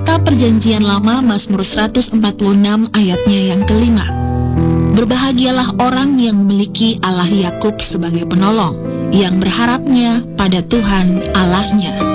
Kitab Perjanjian Lama Mazmur 146 ayatnya yang kelima. Berbahagialah orang yang memiliki Allah Yakub sebagai penolong, yang berharapnya pada Tuhan Allahnya.